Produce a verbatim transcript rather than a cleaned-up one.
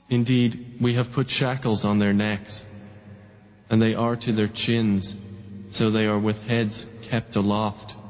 Indeed, we have put shackles on their necks, and they are to their chins, so they are with heads kept aloft.